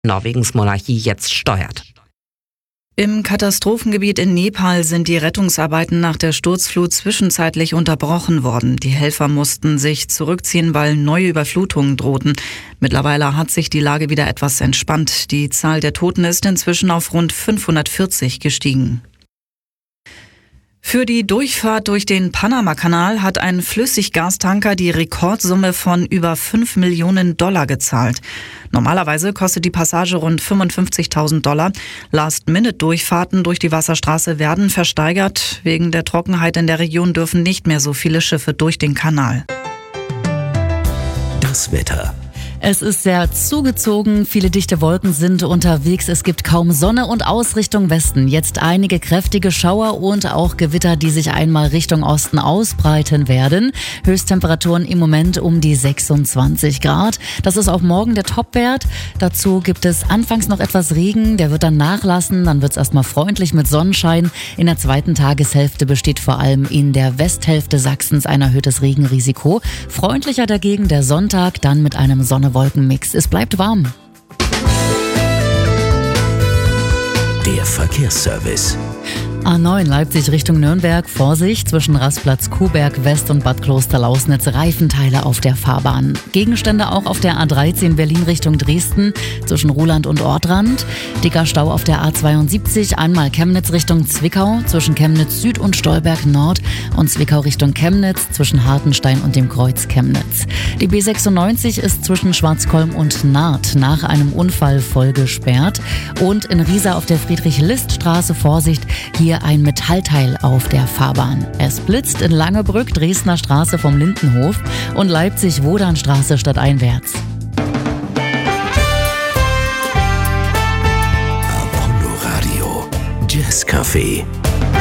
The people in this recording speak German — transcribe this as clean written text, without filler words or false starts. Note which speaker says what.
Speaker 1: Norwegens Monarchie jetzt steuert.
Speaker 2: Im Katastrophengebiet in Nepal sind die Rettungsarbeiten nach der Sturzflut zwischenzeitlich unterbrochen worden. Die Helfer mussten sich zurückziehen, weil neue Überflutungen drohten. Mittlerweile hat sich die Lage wieder etwas entspannt. Die Zahl der Toten ist inzwischen auf rund 540 gestiegen. Für die Durchfahrt durch den Panama-Kanal hat ein Flüssiggastanker die Rekordsumme von über $5 Millionen gezahlt. Normalerweise kostet die Passage rund $55.000. Last-Minute-Durchfahrten durch die Wasserstraße werden versteigert. Wegen der Trockenheit in der Region dürfen nicht mehr so viele Schiffe durch den Kanal.
Speaker 3: Das Wetter.
Speaker 4: Es ist sehr zugezogen, viele dichte Wolken sind unterwegs, es gibt kaum Sonne und aus Richtung Westen jetzt einige kräftige Schauer und auch Gewitter, die sich einmal Richtung Osten ausbreiten werden. Höchsttemperaturen im Moment um die 26 Grad. Das ist auch morgen der Topwert. Dazu gibt es anfangs noch etwas Regen, der wird dann nachlassen, dann wird es erstmal freundlich mit Sonnenschein. In der zweiten Tageshälfte besteht vor allem in der Westhälfte Sachsens ein erhöhtes Regenrisiko. Freundlicher dagegen der Sonntag, dann mit einem Sonne-Wolken-Mix. Es bleibt warm.
Speaker 3: Der Verkehrsservice.
Speaker 4: A9 Leipzig Richtung Nürnberg. Vorsicht zwischen Rastplatz Kuhberg West und Bad Klosterlausnitz. Reifenteile auf der Fahrbahn. Gegenstände auch auf der A13 Berlin Richtung Dresden zwischen Ruhland und Ortrand. Dicker Stau auf der A72. Einmal Chemnitz Richtung Zwickau zwischen Chemnitz Süd und Stolberg Nord und Zwickau Richtung Chemnitz zwischen Hartenstein und dem Kreuz Chemnitz. Die B96 ist zwischen Schwarzkolm und Naht nach einem Unfall voll gesperrt. Und in Riesa auf der Friedrich-List-Straße Vorsicht, hier ein Metallteil auf der Fahrbahn. Es blitzt in Langebrück, Dresdner Straße vom Lindenhof und Leipzig-Wodanstraße stadteinwärts.
Speaker 3: Apollo Radio Jazz Café.